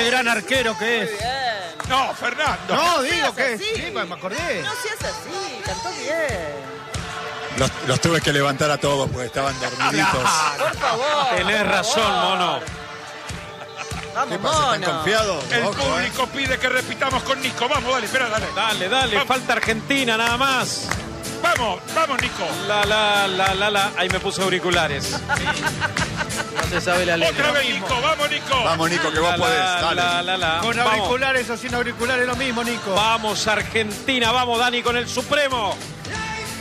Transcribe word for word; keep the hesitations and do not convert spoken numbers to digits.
gran arquero que es. Muy bien. No, Fernando. No, No digo seas que así. sí, me acordé. No seas así, cantó bien. Los, los tuve que levantar a todos porque estaban dormiditos. Por favor. Tenés por razón, favor. mono. Vamos, ¿Qué pasa? ¿Están mono. confiados? El Ojo, ¿eh? público pide que repitamos con Nico. Vamos, dale, espera, dale. Dale, dale, Vamos. falta Argentina nada más. Vamos, vamos, Nico. La, la, la, la, la. Ahí me puse auriculares. No se sabe la letra. Otra vez, Nico. Vamos, Nico. Vamos, Nico, que vos La, podés. la, Dale. la, la, la. Con Vamos. auriculares o sin auriculares lo mismo, Nico. Vamos, Argentina, vamos, Dani, con el Supremo.